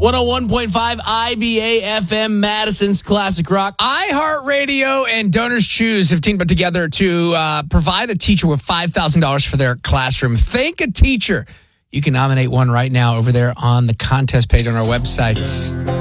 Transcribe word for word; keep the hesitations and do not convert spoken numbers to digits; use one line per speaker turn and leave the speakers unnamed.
one oh one point five I B A F M, Madison's Classic Rock.
iHeartRadio and Donors Choose have teamed up together to uh, provide a teacher with five thousand dollars for their classroom. Thank a teacher. You can nominate one right now over there on the contest page on our website.